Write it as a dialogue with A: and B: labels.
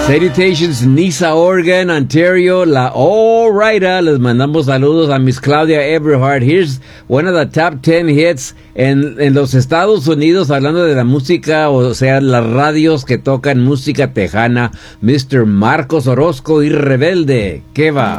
A: Salutations, Nisa, Oregon, Ontario, La Alrighta. Les mandamos saludos a Miss Claudia Eberhardt. Here's one of the top 10 hits en los Estados Unidos, hablando de la música, o sea, las radios que tocan música tejana. Mr. Marcos Orozco y Rebelde. ¿Qué va?